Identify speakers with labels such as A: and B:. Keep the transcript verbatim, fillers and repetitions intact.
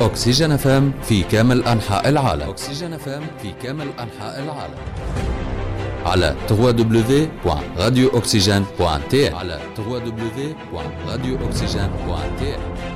A: أكسجين اف ام في كامل أنحاء العالم. أكسجين اف ام في كامل أنحاء العالم على دبليو دبليو دبليو دوت راديو أكسجين دوت تي على دبليو دبليو دبليو دوت راديو أكسجين دوت تي.